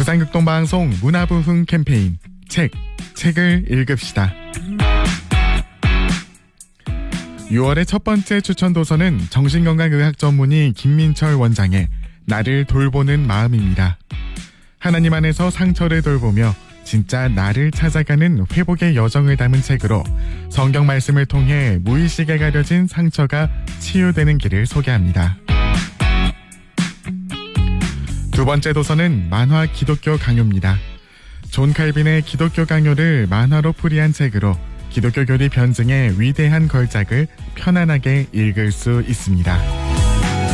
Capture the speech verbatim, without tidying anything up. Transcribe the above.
부산극동방송 문화부흥 캠페인 책, 책을 읽읍시다. 유월의 첫 번째 추천 도서는 정신건강의학 전문의 김민철 원장의 나를 돌보는 마음입니다. 하나님 안에서 상처를 돌보며 진짜 나를 찾아가는 회복의 여정을 담은 책으로 성경 말씀을 통해 무의식에 가려진 상처가 치유되는 길을 소개합니다. 두 번째 도서는 만화 기독교 강요입니다. 존 칼빈의 기독교 강요를 만화로 풀이한 책으로 기독교 교리 변증의 위대한 걸작을 편안하게 읽을 수 있습니다.